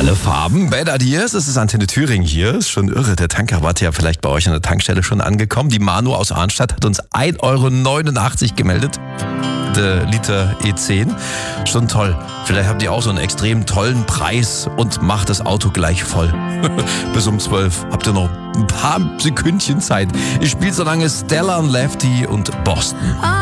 Alle Farben, Bad Ideas, es ist Antenne Thüringen hier. Ist schon irre, der Tankrabatt ja vielleicht bei euch an der Tankstelle schon angekommen. Die Manu aus Arnstadt hat uns 1,89 € gemeldet. Der Liter E10. Schon toll. Vielleicht habt ihr auch so einen extrem tollen Preis und macht das Auto gleich voll. Bis um 12 habt ihr noch ein paar Sekündchen Zeit. Ich spiele so lange Stella und Lefty und Boston.